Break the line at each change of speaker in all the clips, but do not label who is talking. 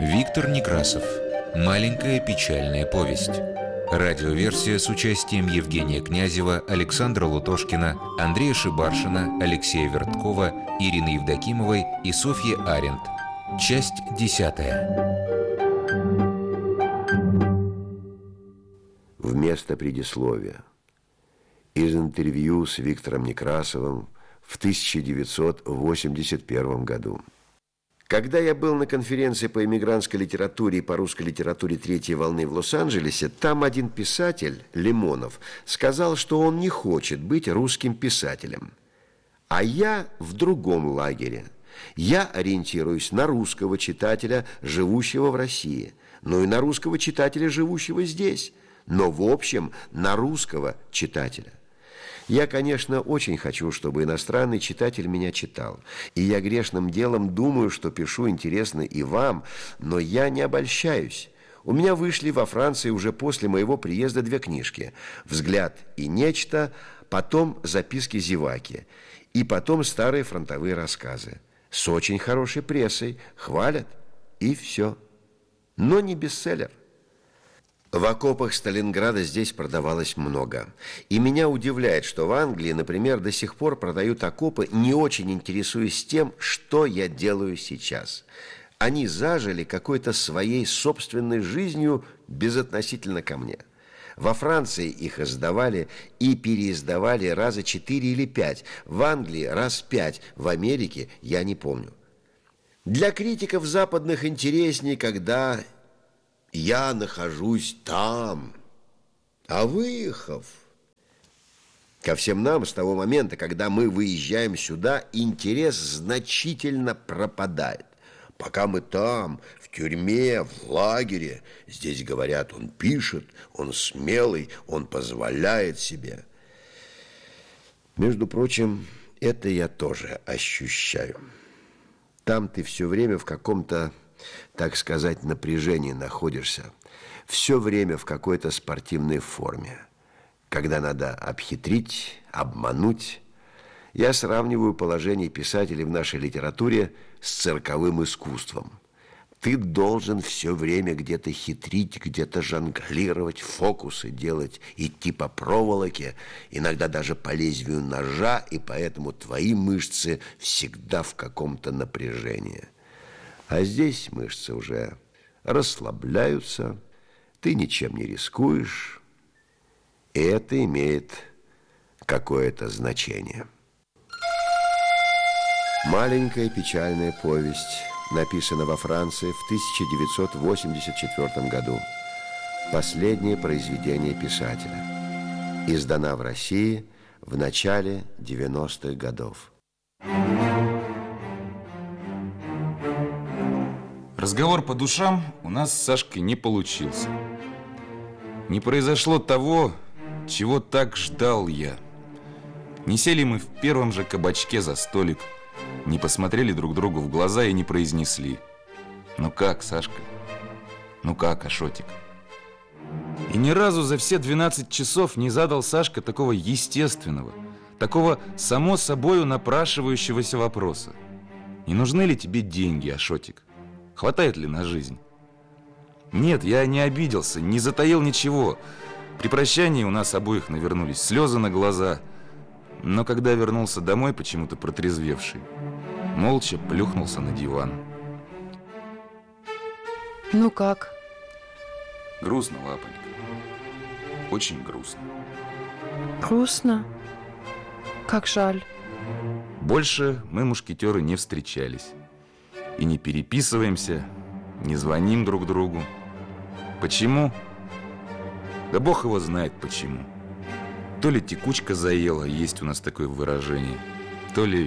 Виктор Некрасов. Маленькая печальная повесть. Радиоверсия с участием Евгения Князева, Александра Лутошкина, Андрея Шибаршина, Алексея Верткова, Ирины Евдокимовой и Софьи Аренд. Часть 10.
Вместо предисловия. Из интервью с Виктором Некрасовым в 1981 году. Когда я был на конференции по эмигрантской литературе и по русской литературе третьей волны в Лос-Анджелесе, там один писатель, Лимонов, сказал, что он не хочет быть русским писателем. А я в другом лагере. Я ориентируюсь на русского читателя, живущего в России, ну и на русского читателя, живущего здесь, но в общем на русского читателя. Я, конечно, очень хочу, чтобы иностранный читатель меня читал. И я грешным делом думаю, что пишу интересно и вам, но я не обольщаюсь. У меня вышли во Франции уже после моего приезда 2 книжки: «Взгляд» и «Нечто», потом «Записки зеваки», и потом старые фронтовые рассказы. С очень хорошей прессой, хвалят, и все. Но не бестселлер. В окопах Сталинграда здесь продавалось много. И меня удивляет, что в Англии, например, до сих пор продают окопы, не очень интересуясь тем, что я делаю сейчас. Они зажили какой-то своей собственной жизнью безотносительно ко мне. Во Франции их издавали и переиздавали раза 4 или 5, в Англии раз 5, в Америке я не помню. Для критиков западных интереснее, когда я нахожусь там, а выехав. Ко всем нам с того момента, когда мы выезжаем сюда, интерес значительно пропадает. Пока мы там, в тюрьме, в лагере, здесь говорят, он пишет, он смелый, он позволяет себе. Между прочим, это я тоже ощущаю. Там ты все время в каком-то, так сказать, напряжении находишься. Все время в какой-то спортивной форме. Когда надо обхитрить, обмануть. Я сравниваю положение писателей в нашей литературе с цирковым искусством. Ты должен все время где-то хитрить, где-то жонглировать, фокусы делать, идти по проволоке, иногда даже по лезвию ножа, и поэтому твои мышцы всегда в каком-то напряжении. А здесь мышцы уже расслабляются, ты ничем не рискуешь, и это имеет какое-то значение. Маленькая печальная повесть написана во Франции в 1984 году. Последнее произведение писателя. Издана в России в начале 90-х годов.
Разговор по душам у нас с Сашкой не получился. Не произошло того, чего так ждал я. Не сели мы в первом же кабачке за столик, не посмотрели друг другу в глаза и не произнесли: «Ну как, Сашка? Ну как, Ашотик?» И ни разу за все 12 часов не задал Сашка такого естественного, такого само собою напрашивающегося вопроса: «Не нужны ли тебе деньги, Ашотик? Хватает ли на жизнь?» Нет, я не обиделся, не затаил ничего. При прощании у нас обоих навернулись слезы на глаза. Но когда вернулся домой, почему-то протрезвевший, молча плюхнулся на диван.
Ну как?
Грустно, лапонька. Очень грустно.
Грустно? Как жаль.
Больше мы, мушкетеры, не встречались. И не переписываемся, не звоним друг другу. Почему? Да Бог его знает почему. То ли текучка заела, есть у нас такое выражение, то ли...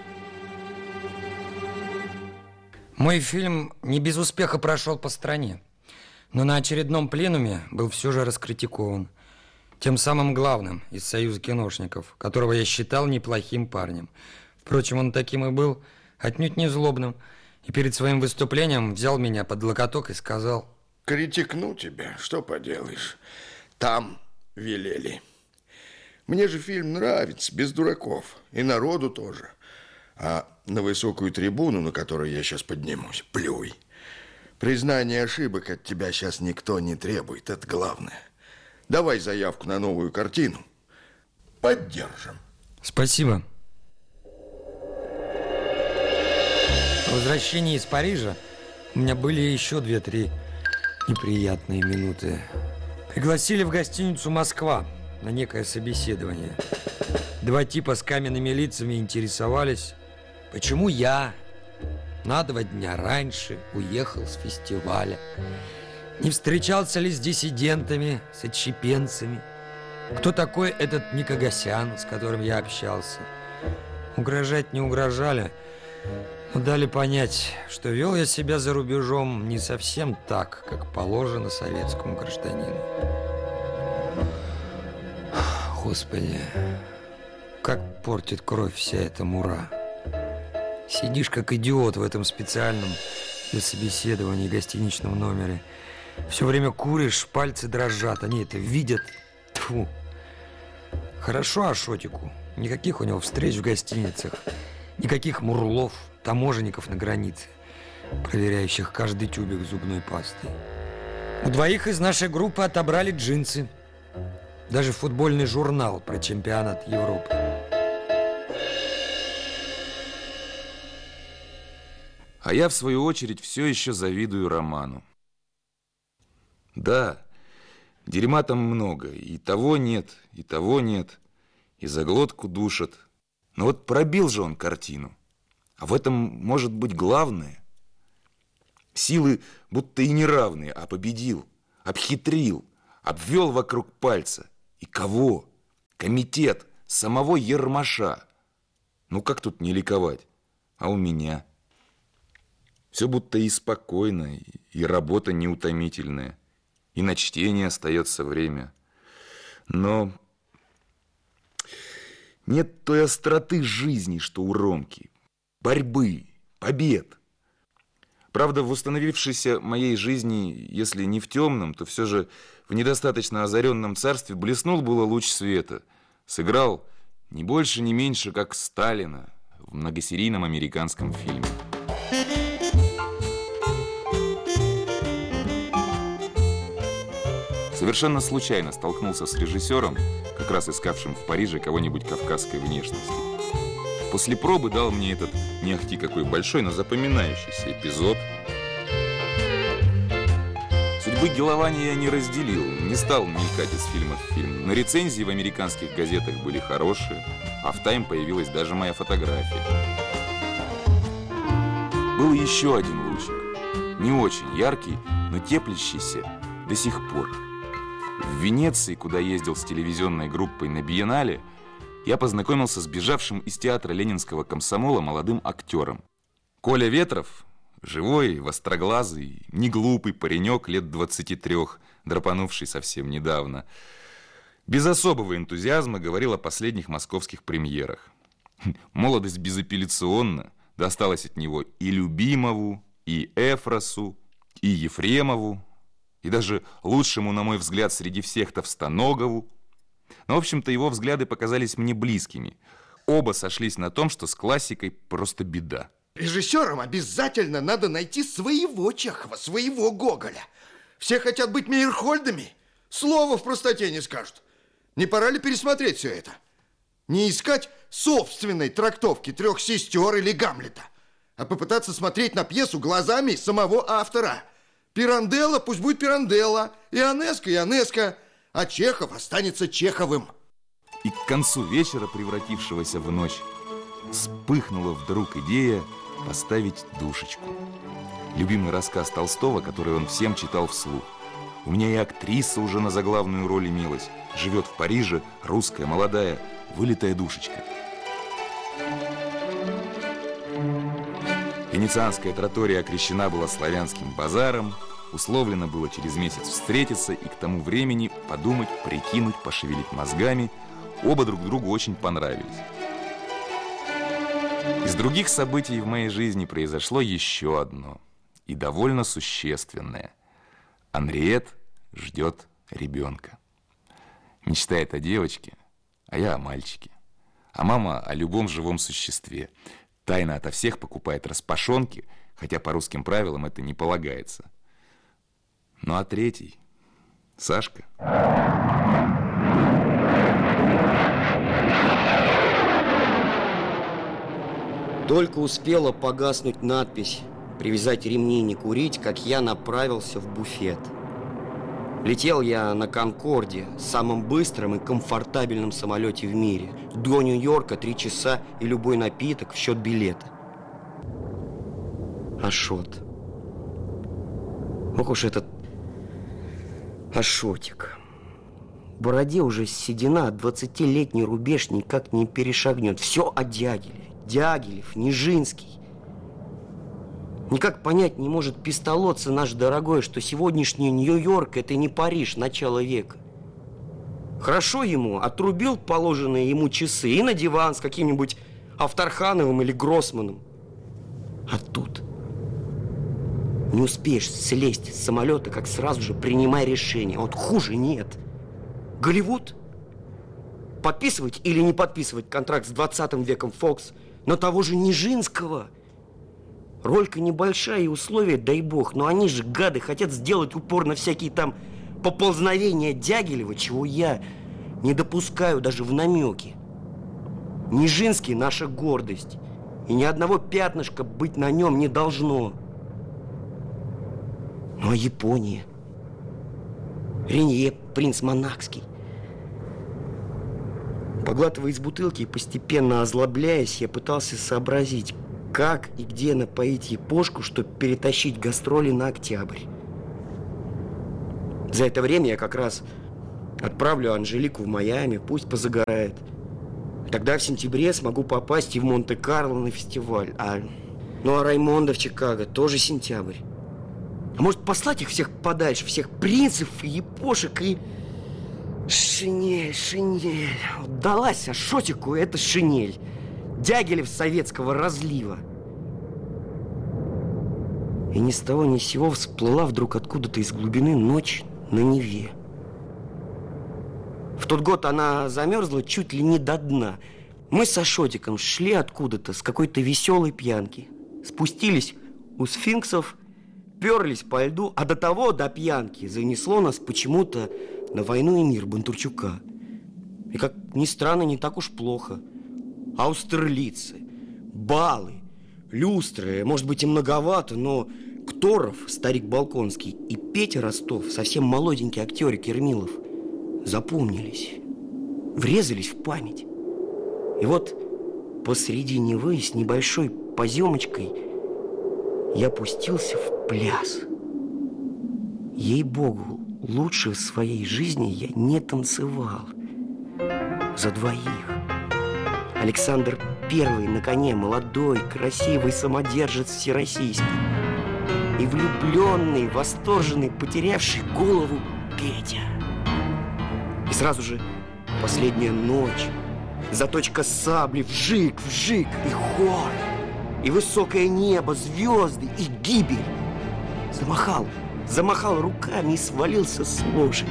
Мой фильм не без успеха прошел по стране, но на очередном пленуме был все же раскритикован. Тем самым главным из Союза киношников, которого я считал неплохим парнем. Впрочем, он таким и был, отнюдь не злобным, и перед своим выступлением взял меня под локоток и сказал:
«Критикну тебя, что поделаешь, там велели. Мне же фильм нравится, без дураков, и народу тоже. А на высокую трибуну, на которой я сейчас поднимусь, плюй. Признание ошибок от тебя сейчас никто не требует, это главное. Давай заявку на новую картину. Поддержим.
Спасибо. По возвращении из Парижа у меня были еще 2-3 неприятные минуты. Пригласили в гостиницу «Москва» на некое собеседование. 2 типа с каменными лицами интересовались, почему я на 2 дня раньше уехал с фестиваля, не встречался ли с диссидентами, с отщепенцами, кто такой этот Никогасян, с которым я общался. Угрожать не угрожали, но дали понять, что вел я себя за рубежом не совсем так, как положено советскому гражданину. Господи, как портит кровь вся эта мура. Сидишь как идиот в этом специальном для собеседования гостиничном номере. Все время куришь, пальцы дрожат, они это видят. Тьфу. Хорошо Ашотику. Никаких у него встреч в гостиницах, никаких мурлов, таможенников на границе, проверяющих каждый тюбик зубной пасты. У 2 из нашей группы отобрали джинсы. Даже футбольный журнал про чемпионат Европы.
А я, в свою очередь, все еще завидую Роману. Да, дерьма там много, и того нет, и за глотку душат. Но вот пробил же он картину. А в этом может быть главное. Силы будто и не равные, а победил, обхитрил, обвел вокруг пальца. И кого? Комитет самого Ермаша. Ну как тут не ликовать? А у меня? Все будто и спокойно, и работа неутомительная, и на чтение остается время. Но нет той остроты жизни, что у Ромки, борьбы, побед. Правда, в установившейся моей жизни, если не в темном, то все же в недостаточно озаренном царстве блеснул было луч света. Сыграл не больше, не меньше, как Сталина в многосерийном американском фильме. Совершенно случайно столкнулся с режиссером, как раз искавшим в Париже кого-нибудь кавказской внешности. После пробы дал мне этот не ахти какой большой, но запоминающийся эпизод. Судьбы Геловани я не разделил, не стал мелькать из фильма в фильм. Но рецензии в американских газетах были хорошие, а в «Тайм» появилась даже моя фотография. Был еще один лучик, не очень яркий, но теплящийся до сих пор. В Венеции, куда ездил с телевизионной группой на биеннале, я познакомился с бежавшим из театра ленинского комсомола молодым актером. Коля Ветров, живой, востроглазый, неглупый паренек лет 23, драпанувший совсем недавно, без особого энтузиазма говорил о последних московских премьерах. Молодость безапелляционна, досталась от него и Любимову, и Эфросу, и Ефремову, и даже лучшему, на мой взгляд, среди всех Товстоногову. Но, в общем-то, его взгляды показались мне близкими. Оба сошлись на том, что с классикой просто беда.
Режиссерам обязательно надо найти своего Чехова, своего Гоголя. Все хотят быть Мейерхольдами. Слова в простоте не скажут. Не пора ли пересмотреть все это? Не искать собственной трактовки «Трех сестер» или «Гамлета», а попытаться смотреть на пьесу глазами самого автора. Пиранделла пусть будет Пиранделла, Ионеско Ионеско, а Чехов останется Чеховым.
И к концу вечера, превратившегося в ночь, вспыхнула вдруг идея поставить Душечку. Любимый рассказ Толстого, который он всем читал вслух. У меня и актриса уже на заглавную роль имелась. Живет в Париже русская, молодая, вылитая Душечка. Венецианская тратория окрещена была славянским базаром. Условлено было через месяц встретиться и к тому времени подумать, прикинуть, пошевелить мозгами. Оба друг другу очень понравились. Из других событий в моей жизни произошло еще одно, и довольно существенное. Анриет ждет ребенка. Мечтает о девочке, а я о мальчике. А мама о любом живом существе. Тайно ото всех покупает распашонки, хотя по русским правилам это не полагается. Ну а третий, Сашка.
Только успела погаснуть надпись «Привязать ремни, не курить», как я направился в буфет. Летел я на «Конкорде», самом быстром и комфортабельном самолете в мире. До Нью-Йорка 3 часа и любой напиток в счет билета. Ашот. Ох уж этот Ашотик. В бороде уже седина, 20-летний рубеж никак не перешагнет. Все о Дягилеве. Дягилев, Нижинский. Никак понять не может пистолотца наш дорогой, что сегодняшний Нью-Йорк – это не Париж начала века. Хорошо ему, отрубил положенные ему часы и на диван с каким-нибудь Авторхановым или Гроссманом. А тут не успеешь слезть с самолета, как сразу же принимай решение. Вот хуже нет. Голливуд? Подписывать или не подписывать контракт с 20 веком Фокс на того же Нижинского? Ролька небольшая и условия, дай бог, но они же, гады, хотят сделать упор на всякие там поползновения Дягилева, чего я не допускаю даже в намеке. Нижинский – наша гордость, и ни одного пятнышка быть на нем не должно. Ну а Япония? Ренье, принц Монакский. Поглатывая из бутылки и постепенно озлобляясь, я пытался сообразить, как и где напоить япошку, чтобы перетащить гастроли на октябрь. За это время я как раз отправлю Анжелику в Майами, пусть позагорает. Тогда в сентябре смогу попасть и в Монте-Карло на фестиваль. Ну а Раймондо в Чикаго тоже сентябрь. А может послать их всех подальше, всех принцев и япошек и... Шинель. Далась Ашотику эта шинель. Дягилев советского разлива. И ни с того ни с сего всплыла вдруг откуда-то из глубины ночь на Неве. В тот год она замерзла чуть ли не до дна. Мы с Ашотиком шли откуда-то с какой-то веселой пьянки. Спустились у сфинксов, перлись по льду, а до того, до пьянки, занесло нас почему-то на «Войну и мир» Бондарчука. И, как ни странно, не так уж плохо. Аустерлицы, балы, люстры, может быть и многовато, но Кторов, старик Балконский, и Петя Ростов, совсем молоденький актерик Ермилов, запомнились, врезались в память. И вот посреди Невы с небольшой поземочкой я пустился в пляс. Ей-богу, лучше в своей жизни я не танцевал. За двоих. Александр I на коне, молодой, красивый самодержец всероссийский. И влюбленный, восторженный, потерявший голову Петя. И сразу же последняя ночь, заточка сабли, вжик, и хор, и высокое небо, звезды, и гибель. Замахал руками и свалился с лошади.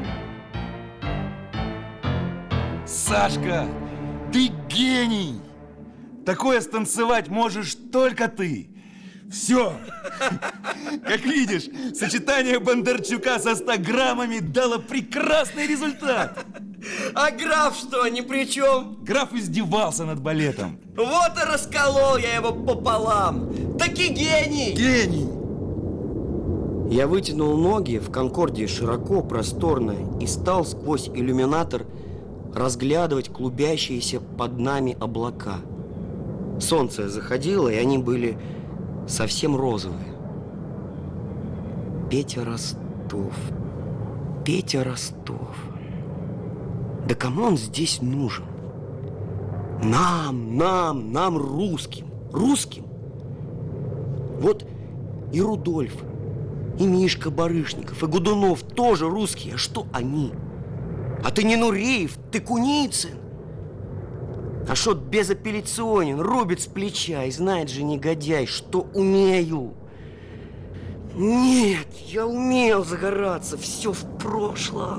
Сашка, ты гений! Такое станцевать можешь только ты. Все. Как видишь, сочетание Бондарчука со 100 граммами дало прекрасный результат.
А граф что, ни при чем?
Граф издевался над балетом.
Вот и расколол я его пополам. Таки гений!
Гений!
Я вытянул ноги в «Конкорде» широко, просторно и стал сквозь иллюминатор разглядывать клубящиеся под нами облака. Солнце заходило, и они были совсем розовые. Петя Ростов. Да кому он здесь нужен? Нам, русским. Вот и Рудольф, и Мишка Барышников, и Годунов тоже русские. А что они? А ты не Нуреев, ты Куницын. Ашот безапелляционен, рубит с плеча. И знает же негодяй, что умею. Нет, я умел загораться, все в прошлом.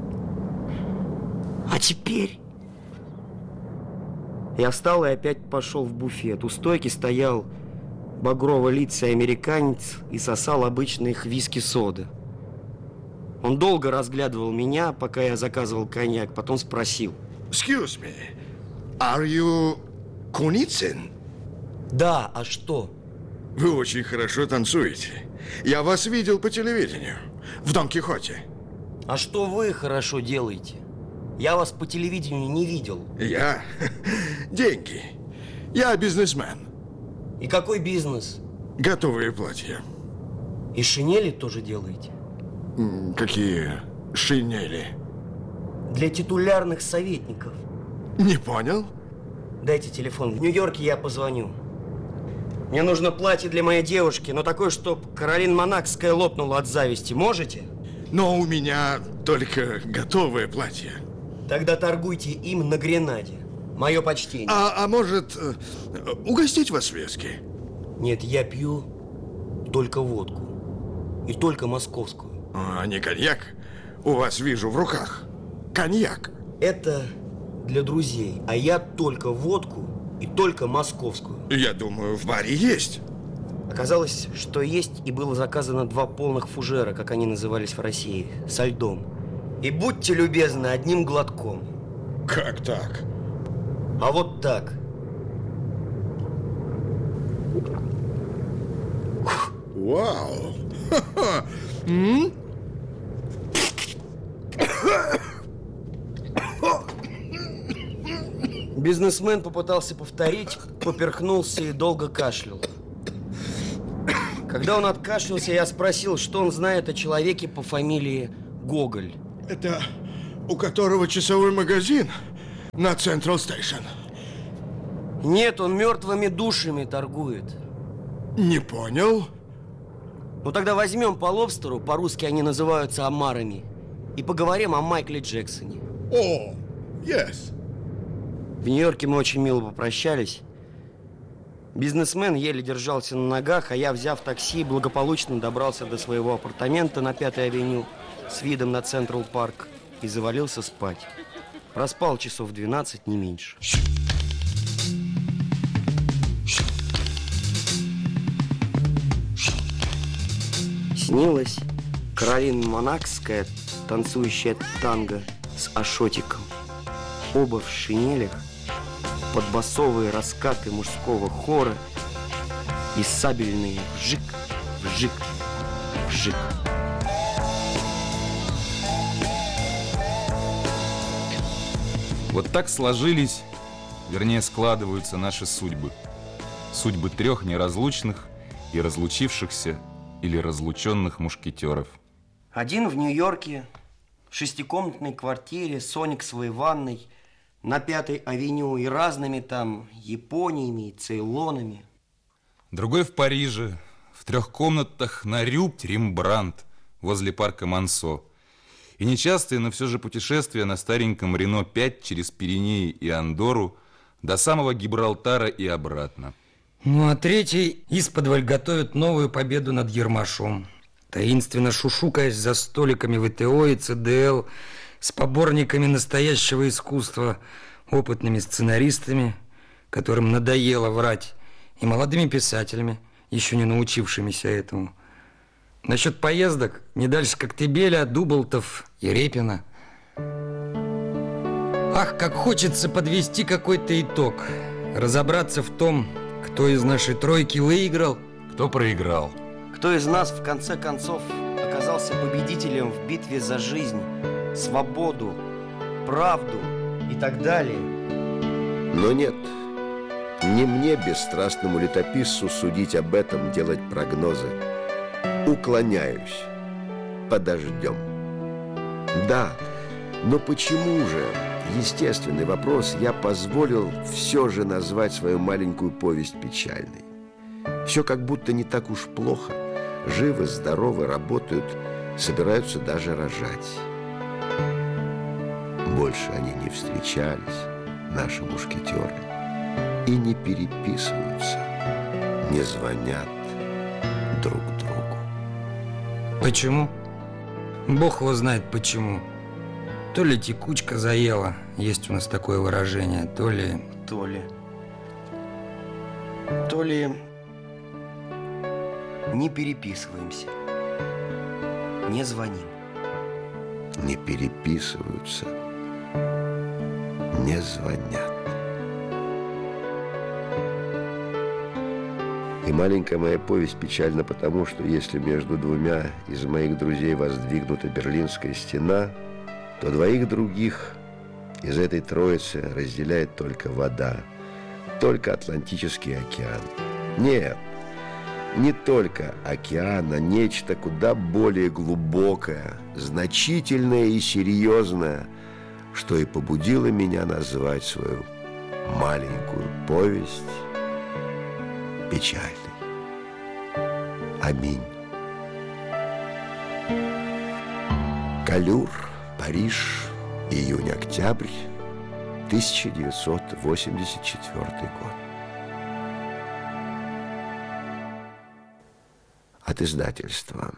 А теперь... Я встал и опять пошел в буфет. У стойки стоял багрово-лицый американец и сосал обычные виски-соды. Он долго разглядывал меня, пока я заказывал коньяк, потом спросил.
Excuse me, are you Куницын?
Да, а что?
Вы очень хорошо танцуете. Я вас видел по телевидению, в Дон Кихоте.
А что вы хорошо делаете? Я вас по телевидению не видел.
Я? Деньги. Я бизнесмен.
И какой бизнес?
Готовые платья.
И шинели тоже делаете?
Какие шинели?
Для титулярных советников.
Не понял?
Дайте телефон. В Нью-Йорке я позвоню. Мне нужно платье для моей девушки, но такое, чтоб Каролина Монакская лопнула от зависти. Можете?
Но у меня только готовое платье.
Тогда торгуйте им на Гренаде. Мое почтение.
А может, угостить вас виски?
Нет, я пью только водку. И только московскую.
А не коньяк? У вас вижу в руках. Коньяк.
Это для друзей, а я только водку и только московскую.
Я думаю, в баре есть.
Оказалось, что есть, и было заказано 2 полных фужера, как они назывались в России, со льдом. И будьте любезны, одним глотком.
Как так?
А вот так.
Вау!
Бизнесмен попытался повторить, поперхнулся и долго кашлял. Когда он откашлялся, я спросил, что он знает о человеке по фамилии Гоголь.
Это у которого часовой магазин на Централ Стейшн?
Нет, он мертвыми душами торгует.
Не понял.
Ну тогда возьмем по лобстеру, по-русски они называются омарами, и поговорим о Майкле Джексоне.
О, yes.
В Нью-Йорке мы очень мило попрощались. Бизнесмен еле держался на ногах, а я, взяв такси, благополучно добрался до своего апартамента на 5-й авеню с видом на Централ Парк и завалился спать. Проспал часов 12, не меньше. Снилась Каролина Монакская, танцующая танго с Ашотиком. Оба в шинелях, под басовые раскаты мужского хора и сабельные вжик, вжик, вжик.
Вот так сложились, вернее, складываются наши судьбы. Судьбы 3 неразлучных и разлучившихся или разлученных мушкетеров.
Один в Нью-Йорке, в 6-комнатной квартире с ониксовой ванной на 5-й авеню и разными там Япониями и Цейлонами.
Другой в Париже, в 3 комнатах на Рю Рембрандт возле парка Монсо. И нечастые, но все же путешествия на стареньком Рено 5 через Пиренеи и Андорру до самого Гибралтара и обратно.
Ну а 3-й исподволь готовит новую победу над Ермашом. Таинственно шушукаясь за столиками ВТО и ЦДЛ, с поборниками настоящего искусства, опытными сценаристами, которым надоело врать, и молодыми писателями, еще не научившимися этому. Насчет поездок, не дальше Коктебеля, Дублтов и Репина. Ах, как хочется подвести какой-то итог, разобраться в том, кто из нашей тройки выиграл,
кто проиграл.
Кто из нас, в конце концов, оказался победителем в битве за жизнь, свободу, правду и так далее.
Но нет, не мне, бесстрастному летописцу, судить об этом, делать прогнозы. Уклоняюсь. Подождем. Да, но почему же, естественный вопрос, я позволил все же назвать свою маленькую повесть печальной? Все как будто не так уж плохо. Живы, здоровы, работают, собираются даже рожать. Больше они не встречались, наши мушкетеры, и не переписываются, не звонят друг другу.
Почему? Бог его знает почему. То ли текучка заела, есть у нас такое выражение, то ли...
не переписываемся, не звоним.
Не переписываются, не звонят. И маленькая моя повесть печальна потому, что если между двумя из моих друзей воздвигнута Берлинская стена, то двоих других из этой троицы разделяет только вода, только Атлантический океан. Нет, не только океан, а нечто куда более глубокое, значительное и серьезное, что и побудило меня назвать свою маленькую повесть печальной. Аминь. Калюр, Париж, июнь-октябрь 1984 год. От издательства.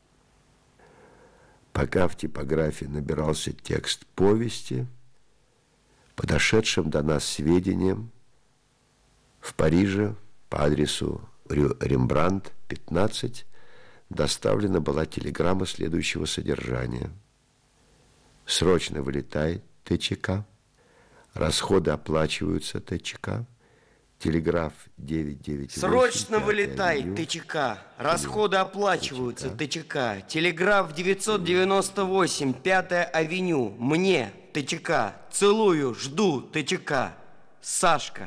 Пока в типографии набирался текст повести, подошедшим до нас сведениям, в Париже по адресу Рю Рембрандт, 15, доставлена была телеграмма следующего содержания. Срочно вылетай, ТЧК. Расходы оплачиваются, ТЧК. Телеграф 998.
Срочно вылетай, ТЧК. Расходы оплачиваются, ТЧК. Телеграф 998, 5-я авеню. Мне, ТЧК. Целую, жду, ТЧК. Сашка.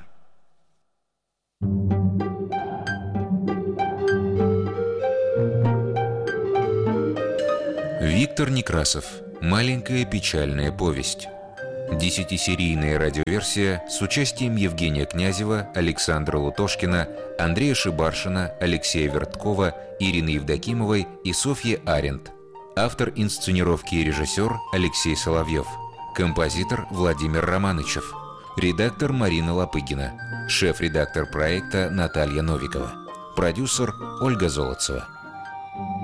Виктор Некрасов. Маленькая печальная повесть. 10-серийная радиоверсия с участием Евгения Князева, Александра Лутошкина, Андрея Шибаршина, Алексея Верткова, Ирины Евдокимовой и Софьи Аренд. Автор инсценировки и режиссер Алексей Соловьев. Композитор Владимир Романычев. Редактор Марина Лопыгина. Шеф-редактор проекта Наталья Новикова. Продюсер Ольга Золотцева.